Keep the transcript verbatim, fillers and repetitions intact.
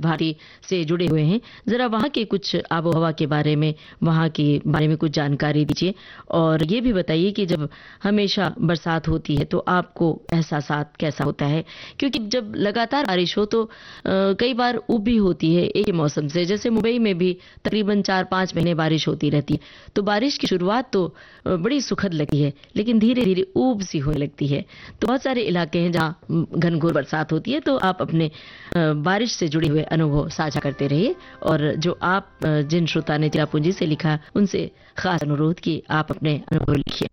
भारती से जुड़े हुए हैं, ज़रा वहाँ के कुछ आबो हवा के बारे में, वहाँ के बारे में कुछ जानकारी दीजिए और ये भी बताइए कि जब हमेशा बरसात होती है तो आपको एहसासात कैसा होता है? क्योंकि जब लगातार बारिश हो तो अ, कई बार ऊब भी होती है एक ही मौसम से। जैसे मुंबई में भी तकरीबन चार पाँच महीने बारिश होती रहती है। तो बारिश की शुरुआत तो अ, बड़ी सुखद लगती है, लेकिन धीरे-धीरे ऊब सी होने लगती है। तो बहुत सारे इलाके हैं जहाँ उम, घनघोर बरसात होती है, तो आप अपने अ, बारिश से जुड़े हुए अनुभव साझा करते रहिए और जो आप अ, जिन श्रोता ने चिरापुंजी से लिखा, उनसे खास अनुरोध कि आप अपने अनुभव लिखिए।